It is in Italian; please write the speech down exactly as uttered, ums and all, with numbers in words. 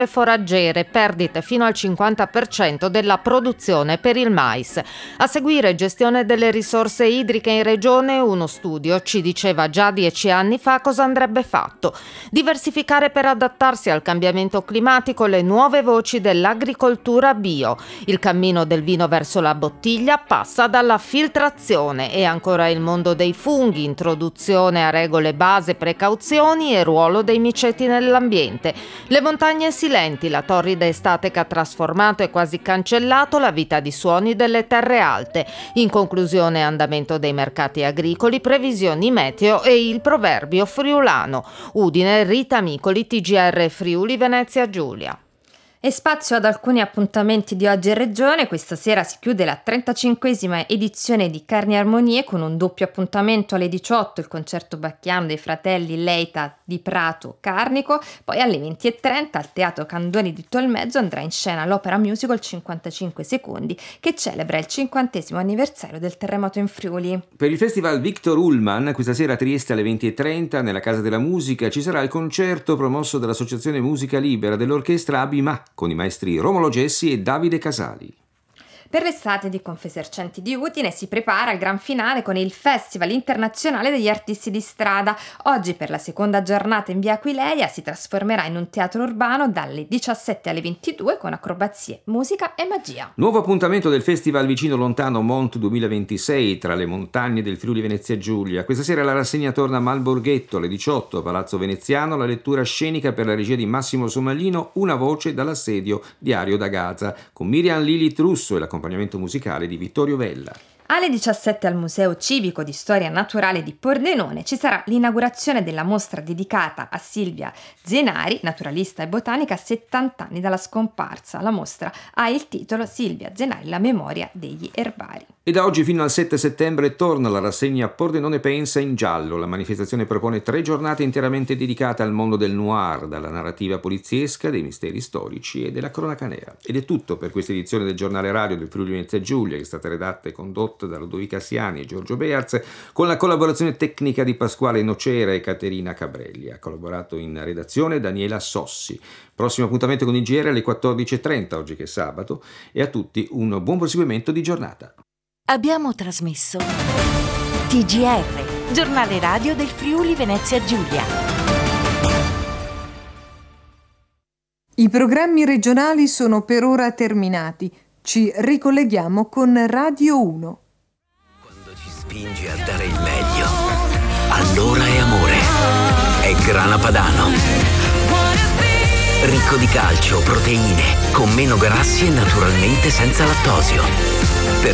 foraggere, perdite fino al cinquanta per cento della produzione per il mais. A seguire gestione delle risorse idriche in regione, uno studio ci diceva già dieci anni fa cosa andrebbe fatto. Diversificare per adattarsi al cambiamento climatico, le nuove voci dell'agricoltura bio. Il cammino del vino verso la bottiglia passa dalla filtrazione e ancora il mondo dei funghi, introduzione a regole base, precauzioni e ruolo dei miceti nell'ambiente. Le montagne si la torrida estate che ha trasformato e quasi cancellato la vita di suoni delle terre alte. In conclusione, andamento dei mercati agricoli, previsioni meteo e il proverbio friulano. Udine, Rita Micoli, T G R Friuli Venezia Giulia. E spazio ad alcuni appuntamenti di oggi in regione. Questa sera si chiude la trentacinquesima edizione di Carni e Armonie con un doppio appuntamento alle diciotto, il concerto bacchiano dei fratelli Leita di Prato Carnico, poi alle venti e trenta al Teatro Candoni di Tolmezzo andrà in scena l'opera musical cinquantacinque secondi che celebra il cinquantesimo anniversario del terremoto in Friuli. Per il Festival Victor Ullmann questa sera a Trieste alle venti e trenta nella Casa della Musica ci sarà il concerto promosso dall'Associazione Musica Libera dell'Orchestra Abimà con i maestri Romolo Gessi e Davide Casali. Per l'estate di Confesercenti di Udine si prepara il gran finale con il Festival Internazionale degli Artisti di Strada. Oggi per la seconda giornata in via Aquileia si trasformerà in un teatro urbano dalle diciassette alle ventidue con acrobazie, musica e magia. Nuovo appuntamento del Festival Vicino Lontano Mont duemilaventisei tra le montagne del Friuli Venezia Giulia. Questa sera la rassegna torna a Malborghetto alle diciotto a Palazzo Veneziano, la lettura scenica per la regia di Massimo Somalino, Una voce dall'assedio di Ario da Gaza, con Miriam Lilith Russo e la accompagnamento musicale di Vittorio Vella. Alle diciassette al Museo Civico di Storia Naturale di Pordenone ci sarà l'inaugurazione della mostra dedicata a Silvia Zenari, naturalista e botanica a settanta anni dalla scomparsa. La mostra ha il titolo Silvia Zenari, la memoria degli erbari. E da oggi fino al sette settembre torna la rassegna Pordenone Pensa in giallo. La manifestazione propone tre giornate interamente dedicate al mondo del noir, dalla narrativa poliziesca, dei misteri storici e della cronaca nera. Ed è tutto per questa edizione del giornale radio del Friuli Venezia Giulia, che è stata redatta e condotta da Ludovica Siani e Giorgio Bearz, con la collaborazione tecnica di Pasquale Nocera e Caterina Cabrelli. Ha collaborato in redazione Daniela Sossi. Prossimo appuntamento con il G R alle quattordici e trenta, oggi che è sabato, e a tutti un buon proseguimento di giornata. Abbiamo trasmesso T G R, giornale radio del Friuli Venezia Giulia. I programmi regionali sono per ora terminati. Ci ricolleghiamo con Radio uno. Quando ci spingi a dare il meglio, allora è amore. È Grana Padano. Ricco di calcio, proteine, con meno grassi e naturalmente senza lattosio.